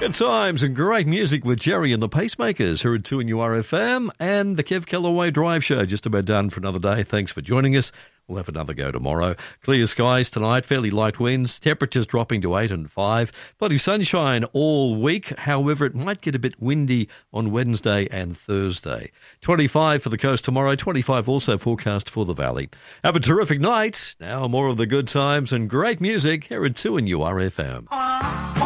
Good times and great music with Jerry and the Pacemakers here at 2NURFM and the Kev Kellaway Drive Show. Just about done for another day. Thanks for joining us. We'll have another go tomorrow. Clear skies tonight, fairly light winds, temperatures dropping to 8 and 5. Plenty sunshine all week. However, it might get a bit windy on Wednesday and Thursday. 25 for the coast tomorrow, 25 also forecast for the valley. Have a terrific night. Now more of the good times and great music here at 2NURFM.